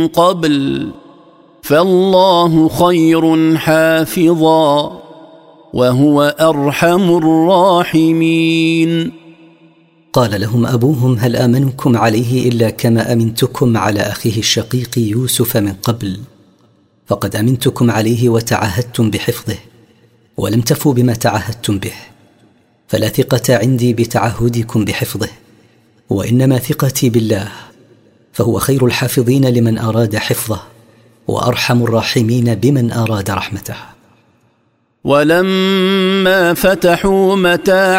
قبل فالله خير حافظا وهو أرحم الراحمين. قال لهم أبوهم: هل آمنكم عليه إلا كما أمنتكم على أخيه الشقيق يوسف من قبل؟ فقد أمنتكم عليه وتعهدتم بحفظه، ولم تفوا بما تعهدتم به، فلا ثقة عندي بتعهدكم بحفظه، وإنما ثقتي بالله، فهو خير الحافظين لمن أراد حفظه، وأرحم الراحمين بمن أراد رحمته. ولما فتحوا متاعهم